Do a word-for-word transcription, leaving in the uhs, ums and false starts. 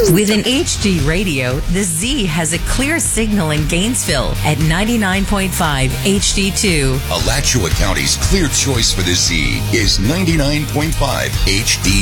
With an H D radio, the Z has a clear signal in Gainesville at ninety-nine point five H D two. Alachua County's clear choice for the Z is ninety-nine point five H D